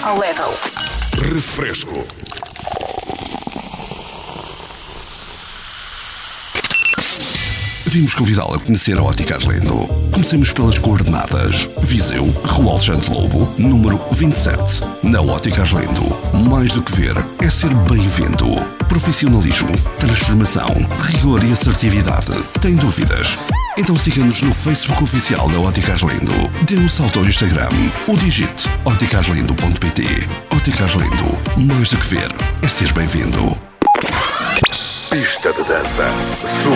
Alpha Level. Refresco. Vimos convidá-la a conhecer a Ótica Arlindo. Comecemos pelas coordenadas. Viseu, Rua Alexandre Lobo, número 27. Na Ótica Arlindo, mais do que ver, é ser bem-vindo. Profissionalismo, transformação, rigor e assertividade. Tem dúvidas? Então siga-nos no Facebook oficial da Ótica Arlindo. Dê um salto ao Instagram ou digite óticaarlindo.pt. Ótica Arlindo, mais do que ver, é ser bem-vindo. Pista de dança.